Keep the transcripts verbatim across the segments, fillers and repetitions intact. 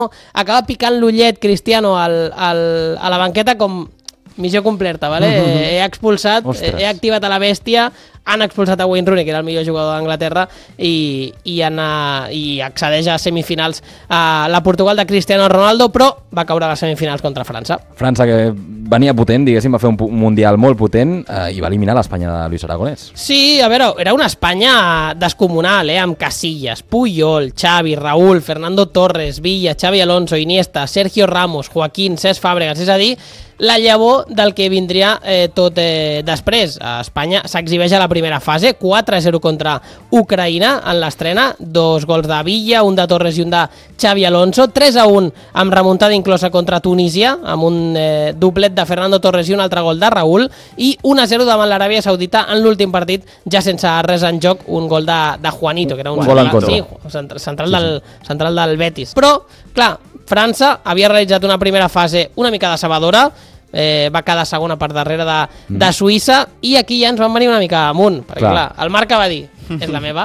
acaba picant l'ullet Cristiano al, al, a la banqueta com missió completa, ¿vale? Mm-hmm. He expulsat, Ostres. he activat a la bèstia, han expulsat a Wayne Rooney, que era el millor jugador d'Anglaterra, i, i, en, i accedeix a semifinals a la Portugal de Cristiano Ronaldo, però va caure a les semifinals contra França. França, que venia potent, diguéssim, va fer un mundial molt potent eh, i va eliminar l'Espanya de Luis Aragonès. Sí, a veure, era una Espanya descomunal, eh, amb Casillas, Puyol, Xavi, Raúl, Fernando Torres, Villa, Xavi Alonso, Iniesta, Sergio Ramos, Joaquín, Cesc Fàbregas, és a dir, la llavor del que vindria eh, tot eh, després. A Espanya s'exhibeix a la primera fase, quatre a zero contra Ucraïna en l'estrena, dos gols de Villa, un de Torres i un de Xavi Alonso, tres a un amb remuntada inclosa contra Tunísia, amb un eh, doblet de Fernando Torres i un altre gol de Raúl, i un a zero davant l'Aràbia Saudita en l'últim partit, ja sense res en joc, un gol de, de Juanito, que era un gol en contra. Sí, central, sí, del, sí. central del Betis. Però, clar, França havia realitzat una primera fase una mica decebedora, eh, va quedar segona per darrere de, mm. de Suïssa, i aquí ja ens van venir una mica amunt, perquè clar, clar el Marca va dir, és la meva,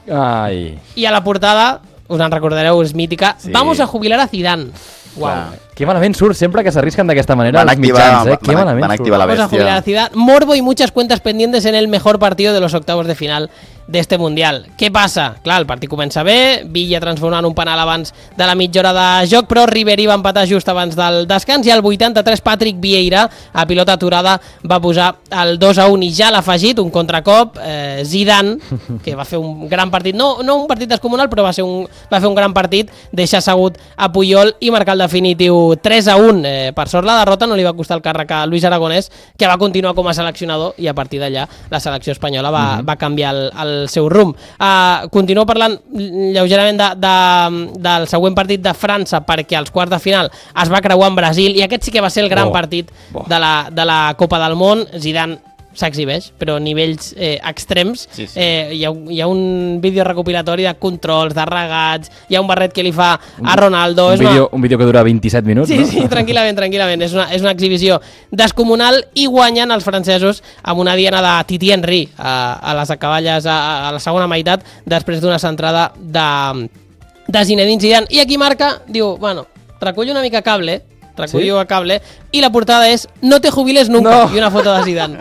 Ai. i a la portada, us en recordareu, és mítica, sí. Vamos a jubilar a Zidane. Uau. Que malament surt sempre que s'arrisquen d'aquesta manera van activar, mitjans, eh? Van, van, van activar la bèstia. Vamos a jubilar a Zidane. Morbo y muchas cuentas pendientes en el mejor partido de los octavos de final de este Mundial. Què passa? Clar, el partit comença bé, Villa transformant un penal abans de la mitja hora de joc, però Ribéry va empatar just abans del descans, i al vuitanta-tres Patrick Vieira, a pilota aturada, va posar el dos a un, i ja l'ha afegit, un contracop, eh, Zidane, que va fer un gran partit, no, no un partit descomunal, però va, ser un, va fer un gran partit, deixar assegut a Puyol i marcar el definitiu tres a un. Eh, per sort la derrota no li va costar el càrrec a Luis Aragonès, que va continuar com a seleccionador, i a partir d'allà la selecció espanyola va, mm-hmm. va canviar el, el el seu rumb. Uh, continuo parlant lleugerament de, de, del següent partit de França, perquè als quarts de final es va creuar amb Brasil, i aquest sí que va ser el gran oh, partit oh. De, la, de la Copa del Món. Zidane s'exhibeix, però a nivells eh, extrems. Sí, sí. Eh, hi, ha, hi ha un vídeo recopilatori de controls, de regats, hi ha un barret que li fa a Ronaldo. Un, és vídeo, una... un vídeo que dura vint-i-set minuts, sí, no? Sí, tranquil·lament, tranquil·lament. És una, és una exhibició descomunal, i guanyen els francesos amb una diana de Titi Henry a, a les acaballes a, a la segona meitat, després d'una centrada de, de Zinedine Zidane. I aquí Marca diu, bueno, recull una mica cable, recullo a cable, i la portada és no te jubiles nunca, no. I una foto de Zidane.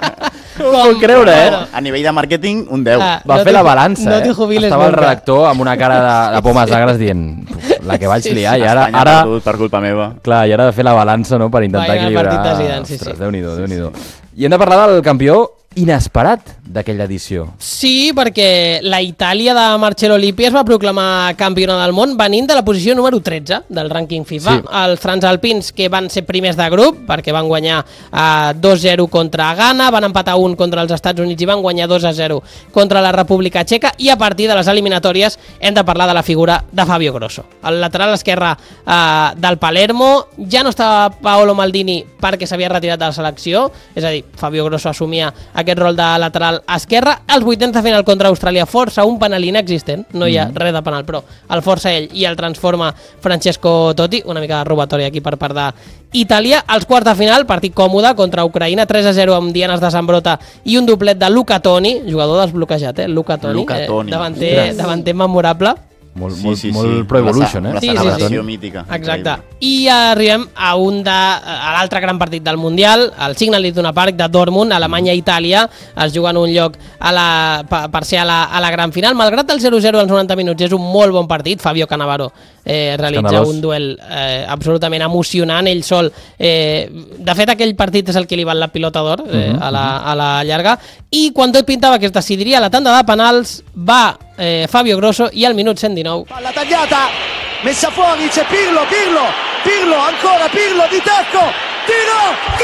Com, Com creure, eh? Bueno, a nivell de màrqueting, un deu. Ah, Va no fer la balança, no eh? Estava el redactor amb una cara de, de pomes agres dient la que vaig sí, liar, sí. i ara... ara perdut per culpa meva. Clar, i ara de fer la balança, no?, per intentar Vaig equilibrar... Zidane, sí, Ostres, sí. Déu-n'hi-do, sí, Déu-n'hi-do. sí. I hem de parlar del campió inesperat d'aquella edició. Sí, perquè la Itàlia de Marcello Lippi es va proclamar campiona del món venint de la posició número tretze del rànquing FIFA. Sí. Els transalpins, que van ser primers de grup, perquè van guanyar eh, dos a zero contra Ghana, van empatar un contra els Estats Units i van guanyar dos a zero contra la República Txeca, i a partir de les eliminatòries hem de parlar de la figura de Fabio Grosso. El lateral esquerre eh, del Palermo, ja no estava Paolo Maldini perquè s'havia retirat de la selecció, és a dir, Fabio Grosso assumia aquest rol de lateral esquerre. Els vuitens de final contra Austràlia força un penal inexistent, no hi ha mm. res de penal, però el força ell i el transforma Francesco Totti, una mica de robatori aquí per part d'Itàlia. Els quarts de final, partit còmode contra Ucraïna, tres a zero amb dianes de Sambrota i un doblet de Luca Toni, jugador desbloquejat, eh? Luca Toni, Luca Toni. Eh, davanter, davanter memorable. Molt, sí, molt, sí, molt sí. Pro Evolution, eh? La sí, sí, sí. mítica. Exacte. I arribem a un de a l'altre gran partit del Mundial, el Signal Iduna Park de Dortmund, Alemanya-Itàlia. Es juguen un lloc a la, per ser a la, a la gran final. Malgrat el zero a zero als noranta minuts, és un molt bon partit. Fabio Cannavaro eh, realitza Escandalós. un duel eh, absolutament emocionant, ell sol. Eh, de fet, aquell partit és el que li val la pilota d'or eh, uh-huh, a, la, a la llarga. I quan tot pintava que es decidiria la tanda de penals, va eh, Fabio Grosso, i al minut cent dinou... Palla tagliata, messa fuori, c'è Pirlo, Pirlo, Pirlo, ancora Pirlo di tacco, tiro,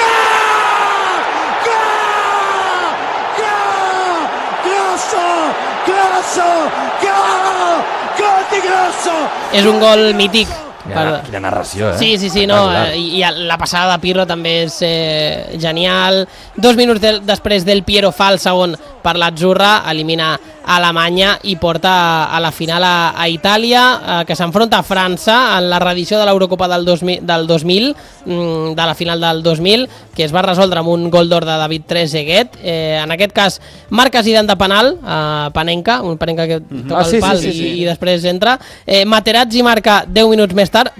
gol! Gol! Gol! Grosso! Grosso! Gol! Gol di Grosso! És un gol mític. Quina, quina narració, eh? Sí, sí, sí, no, eh, i la passada de Pirlo també és eh, genial. Dos minuts de, després del Piero fa el segon per l'Azzurra, elimina a Alemanya i porta a, a la final a, a Itàlia, eh, que s'enfronta a França en la reedició de l'Eurocopa del, dos mil, del dos mil, mm, de la final del dos mil, que es va resoldre amb un gol d'or de David Trezeguet. Eh, en aquest cas, marca Zidane de penal, eh, Panenka, un Panenka que toca ah, sí, el pal sí, sí, sí. I, i després entra. Eh, Materazzi marca deu minuts més